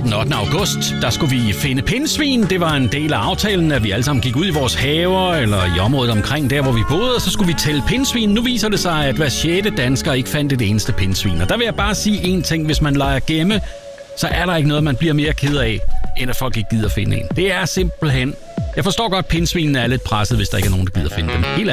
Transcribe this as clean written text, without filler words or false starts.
den 8. august, der skulle vi finde pindsvin. Det var en del af aftalen, at vi alle sammen gik ud i vores haver eller i området omkring der, hvor vi boede, og så skulle vi tælle pindsvin. Nu viser det sig, at hver 6. dansker ikke fandt et eneste pindsvin. Og der vil jeg bare sige en ting. Hvis man leger gemme, så er der ikke noget, man bliver mere ked af, end at folk ikke gider finde en. Det er simpelthen... Jeg forstår godt, at pindsvinene er lidt presset, hvis der ikke er nogen, der gider finde dem. Helt